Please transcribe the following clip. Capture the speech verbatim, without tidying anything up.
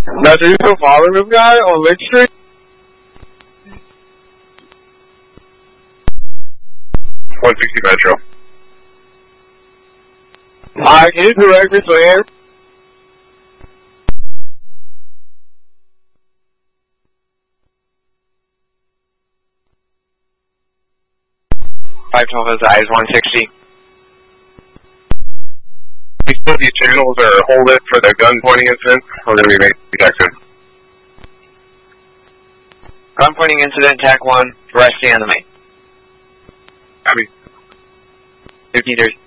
That's are you still following this guy on Lake Street? one sixty Metro. Alright, can you direct me to him? five twelve has eyes one sixty. You still see channels or hold it for the gun pointing incident? Or going to be made Jackson? Gun pointing incident, T A C one, arrest the enemy. Copy. fifty,